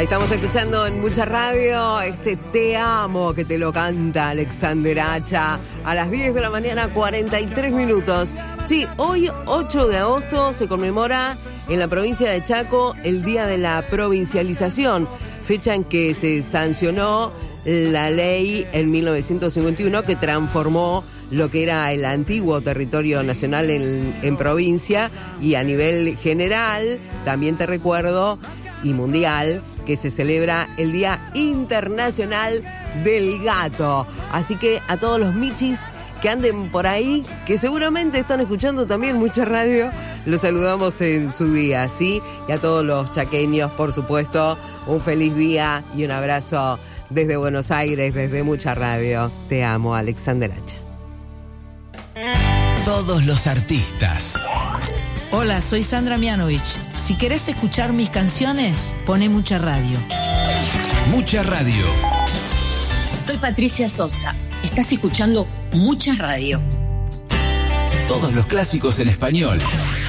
Ahí estamos escuchando en Mucha Radio Te Amo, que te lo canta Alexander Hacha a las 10 de la mañana, 43 minutos. Sí, hoy 8 de agosto se conmemora en la provincia de Chaco el Día de la Provincialización, fecha en que se sancionó la ley en 1951 que transformó lo que era el antiguo territorio nacional en provincia, y a nivel general, también te recuerdo, y mundial, que se celebra el Día Internacional del Gato. Así que a todos los michis que anden por ahí, que seguramente están escuchando también Mucha Radio, los saludamos en su día, ¿sí? Y a todos los chaqueños, por supuesto, un feliz día y un abrazo desde Buenos Aires, desde Mucha Radio. Te amo, Alexander Hacha. Todos los artistas. Hola, soy Sandra Mianovich. Si querés escuchar mis canciones, poné Mucha Radio. Mucha Radio. Soy Patricia Sosa. Estás escuchando Mucha Radio. Todos los clásicos en español.